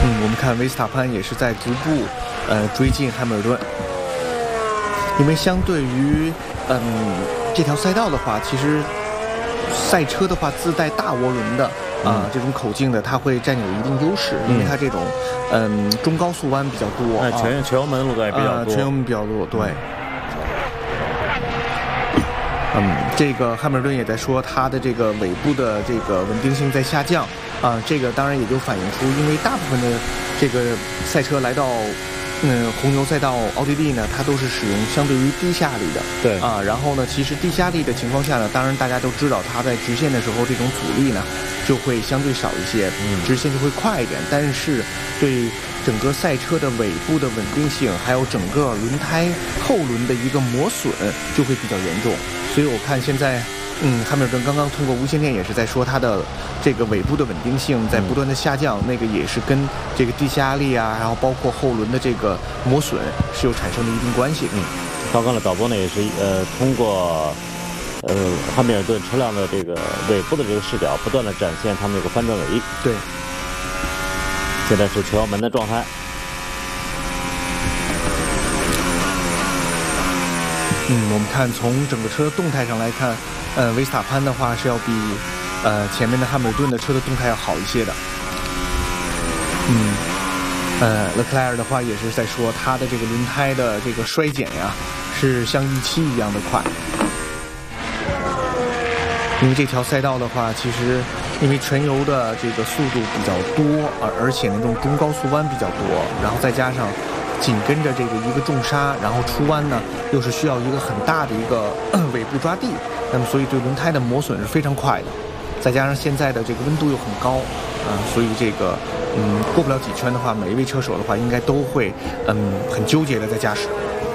我们看维斯塔潘也是在逐步追进汉密尔顿，因为相对于这条赛道的话，其实赛车的话自带大涡轮的这种口径的，它会占有一定优势，因为它这种中高速弯比较多， 全油门路段也比较多， 全油门比较多，对。这个汉密尔顿也在说他的这个尾部的这个稳定性在下降这个当然也就反映出，因为大部分的这个赛车来到红牛赛道奥地利呢，它都是使用相对于低下力的， 对然后呢，其实低下力的情况下呢，当然大家都知道，它在直线的时候这种阻力呢就会相对少一些，直线就会快一点，但是对整个赛车的尾部的稳定性，还有整个轮胎后轮的一个磨损就会比较严重，所以我看现在。汉密尔顿刚刚通过无线电也是在说，它的这个尾部的稳定性在不断的下降，那个也是跟这个地下压力然后包括后轮的这个磨损是有产生的一定关系。 刚刚的导播呢也是通过汉密尔顿车辆的这个尾部的这个视角，不断的展现他们这个翻转尾。 对， 现在是全油门的状态。 我们看从整个车动态上来看，维斯塔潘的话是要比前面的汉密尔顿的车的动态要好一些的。勒克莱尔的话也是在说，他的这个轮胎的这个衰减是像预期一样的快。因为这条赛道的话，其实因为全油的这个速度比较多，而且那种中高速弯比较多，然后再加上紧跟着这个一个重刹，然后出弯呢又是需要一个很大的一个尾部抓地，那么所以对轮胎的磨损是非常快的，再加上现在的这个温度又很高所以这个过不了几圈的话，每一位车手的话应该都会很纠结的在驾驶。